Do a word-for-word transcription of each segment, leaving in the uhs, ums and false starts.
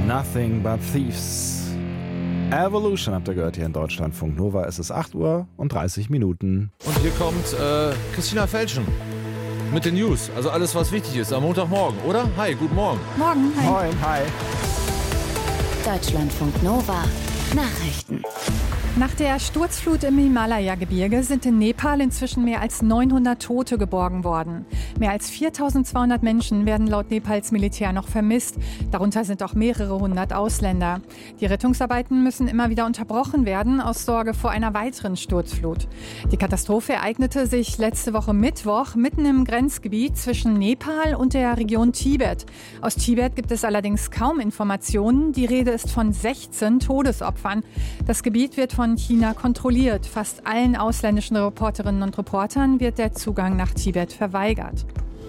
Nothing but Thieves. Evolution habt ihr gehört hier in Deutschlandfunk Nova. Es ist acht Uhr und dreißig Minuten. Und hier kommt äh, Christina Felschen mit den News. Also alles, was wichtig ist am Montagmorgen, oder? Hi, guten Morgen. Morgen, hi. Moin, hi. Deutschlandfunk Nova. Nachrichten. Nach der Sturzflut im Himalaya-Gebirge sind in Nepal inzwischen mehr als neunhundert Tote geborgen worden. Mehr als viertausendzweihundert Menschen werden laut Nepals Militär noch vermisst. Darunter sind auch mehrere hundert Ausländer. Die Rettungsarbeiten müssen immer wieder unterbrochen werden, aus Sorge vor einer weiteren Sturzflut. Die Katastrophe ereignete sich letzte Woche Mittwoch mitten im Grenzgebiet zwischen Nepal und der Region Tibet. Aus Tibet gibt es allerdings kaum Informationen. Die Rede ist von sechzehn Todesopfern. Das Gebiet wird von China kontrolliert. Fast allen ausländischen Reporterinnen und Reportern wird der Zugang nach Tibet verweigert.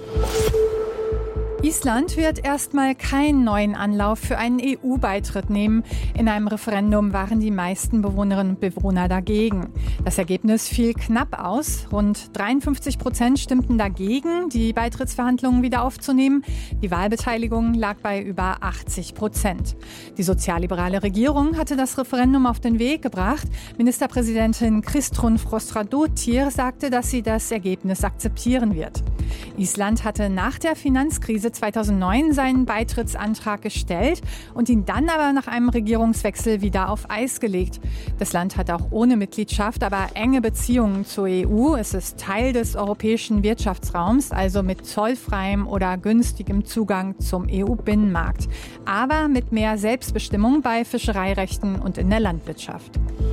Island wird erstmal keinen neuen Anlauf für einen E U-Beitritt nehmen. In einem Referendum waren die meisten Bewohnerinnen und Bewohner dagegen. Das Ergebnis fiel knapp aus. Rund dreiundfünfzig Prozent stimmten dagegen, die Beitrittsverhandlungen wieder aufzunehmen. Die Wahlbeteiligung lag bei über achtzig Prozent. Die sozialliberale Regierung hatte das Referendum auf den Weg gebracht. Ministerpräsidentin Kristrún Frostadóttir sagte, dass sie das Ergebnis akzeptieren wird. Island hatte nach der Finanzkrise zweitausendneun seinen Beitrittsantrag gestellt und ihn dann aber nach einem Regierungswechsel wieder auf Eis gelegt. Das Land hat auch ohne Mitgliedschaft aber enge Beziehungen zur E U. Es ist Teil des europäischen Wirtschaftsraums, also mit zollfreiem oder günstigem Zugang zum E U-Binnenmarkt. Aber mit mehr Selbstbestimmung bei Fischereirechten und in der Landwirtschaft.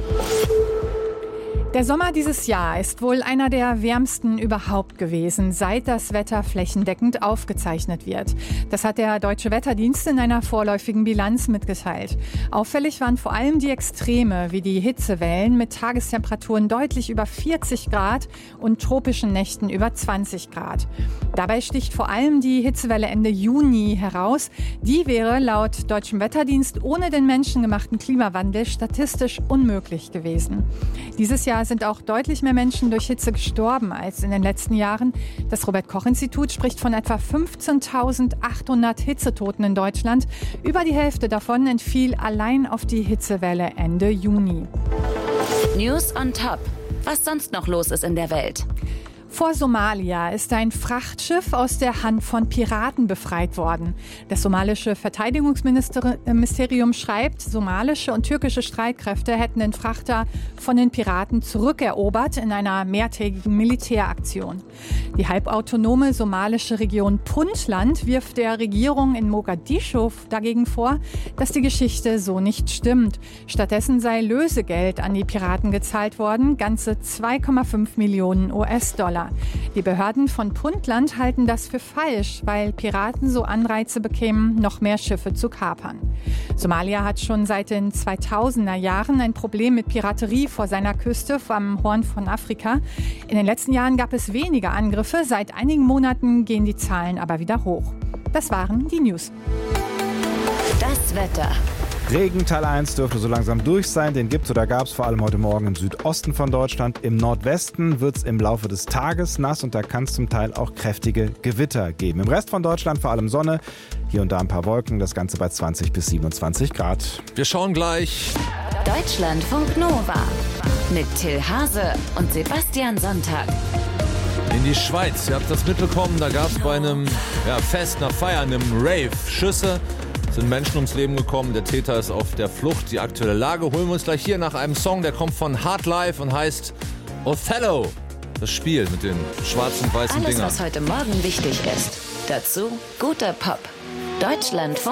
Der Sommer dieses Jahr ist wohl einer der wärmsten überhaupt gewesen, seit das Wetter flächendeckend aufgezeichnet wird. Das hat der Deutsche Wetterdienst in einer vorläufigen Bilanz mitgeteilt. Auffällig waren vor allem die Extreme, wie die Hitzewellen mit Tagestemperaturen deutlich über vierzig Grad und tropischen Nächten über zwanzig Grad. Dabei sticht vor allem die Hitzewelle Ende Juni heraus. Die wäre laut Deutschem Wetterdienst ohne den menschengemachten Klimawandel statistisch unmöglich gewesen. Dieses Jahr sind auch deutlich mehr Menschen durch Hitze gestorben als in den letzten Jahren. Das Robert-Koch-Institut spricht von etwa fünfzehntausendachthundert Hitzetoten in Deutschland. Über die Hälfte davon entfiel allein auf die Hitzewelle Ende Juni. News on Top. Was sonst noch los ist in der Welt? Vor Somalia ist ein Frachtschiff aus der Hand von Piraten befreit worden. Das somalische Verteidigungsministerium schreibt, somalische und türkische Streitkräfte hätten den Frachter von den Piraten zurückerobert in einer mehrtägigen Militäraktion. Die halbautonome somalische Region Puntland wirft der Regierung in Mogadischu dagegen vor, dass die Geschichte so nicht stimmt. Stattdessen sei Lösegeld an die Piraten gezahlt worden, ganze zwei Komma fünf Millionen U S-Dollar. Die Behörden von Puntland halten das für falsch, weil Piraten so Anreize bekämen, noch mehr Schiffe zu kapern. Somalia hat schon seit den zweitausender Jahren ein Problem mit Piraterie vor seiner Küste am Horn von Afrika. In den letzten Jahren gab es weniger Angriffe, seit einigen Monaten gehen die Zahlen aber wieder hoch. Das waren die News. Das Wetter. Regen Teil eins dürfte so langsam durch sein. Den gibt es oder gab es vor allem heute Morgen im Südosten von Deutschland. Im Nordwesten wird es im Laufe des Tages nass und da kann es zum Teil auch kräftige Gewitter geben. Im Rest von Deutschland vor allem Sonne, hier und da ein paar Wolken, das Ganze bei zwanzig bis siebenundzwanzig Grad. Wir schauen gleich. Deutschlandfunk Nova mit Till Hase und Sebastian Sonntag. In die Schweiz. Ihr habt das mitbekommen, da gab es bei einem ja, Fest, einer Feier, einem Rave, Schüsse. Sind Menschen ums Leben gekommen. Der Täter ist auf der Flucht. Die aktuelle Lage holen wir uns gleich hier nach einem Song, der kommt von Hard Life und heißt Othello. Das Spiel mit den schwarzen und weißen Alles, Dingern. was heute Morgen wichtig ist. Dazu guter Pop. Deutschlandfunk